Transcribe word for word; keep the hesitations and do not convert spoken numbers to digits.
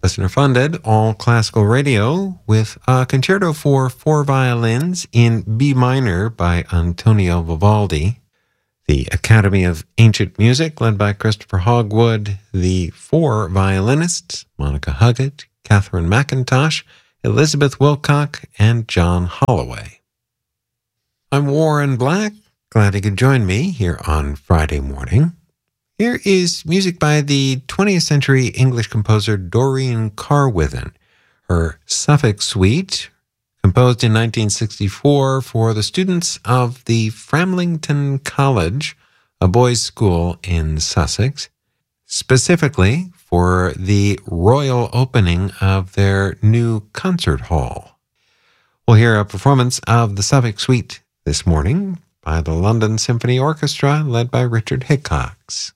listener-funded, all-classical radio with a concerto for four violins in B minor by Antonio Vivaldi. The Academy of Ancient Music, led by Christopher Hogwood. The four violinists, Monica Huggett, Catherine McIntosh, Elizabeth Wilcock, and John Holloway. I'm Warren Black. Glad you could join me here on Friday morning. Here is music by the twentieth century English composer Doreen Carwithen. Her Suffolk Suite, composed in nineteen sixty-four for the students of the Framlington College, a boys' school in Sussex, specifically for the royal opening of their new concert hall. We'll hear a performance of the Suffolk Suite this morning by the London Symphony Orchestra, led by Richard Hickox.